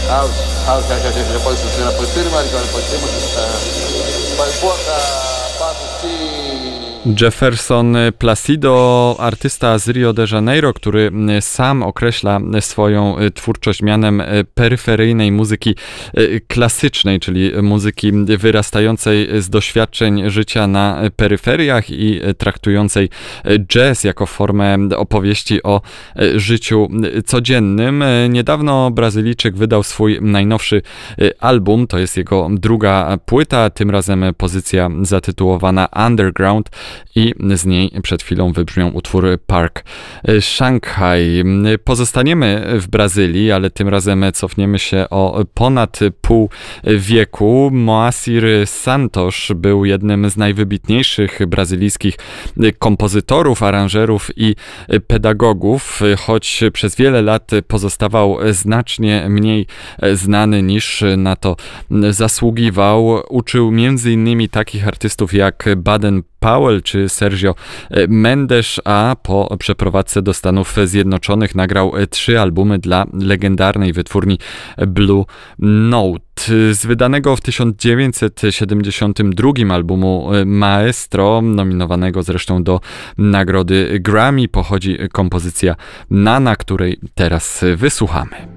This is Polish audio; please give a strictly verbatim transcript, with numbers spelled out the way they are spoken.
House, house, ya, ya, ya, ya puede funcionar por el tema, y con el tema está. Porta, papi, Jefferson Placido, artysta z Rio de Janeiro, który sam określa swoją twórczość mianem peryferyjnej muzyki klasycznej, czyli muzyki wyrastającej z doświadczeń życia na peryferiach i traktującej jazz jako formę opowieści o życiu codziennym. Niedawno Brazylijczyk wydał swój najnowszy album, to jest jego druga płyta, tym razem pozycja zatytułowana Underground, i z niej przed chwilą wybrzmiał utwór Park Shanghai. Pozostaniemy w Brazylii, ale tym razem cofniemy się o ponad pół wieku. Moacir Santos był jednym z najwybitniejszych brazylijskich kompozytorów, aranżerów i pedagogów, choć przez wiele lat pozostawał znacznie mniej znany niż na to zasługiwał. Uczył między innymi takich artystów jak Baden Powell czy Sergio Mendes, a po przeprowadzce do Stanów Zjednoczonych nagrał trzy albumy dla legendarnej wytwórni Blue Note. Z wydanego w tysiąc dziewięćset siedemdziesiątym drugim albumu Maestro, nominowanego zresztą do nagrody Grammy, pochodzi kompozycja Nana, której teraz wysłuchamy.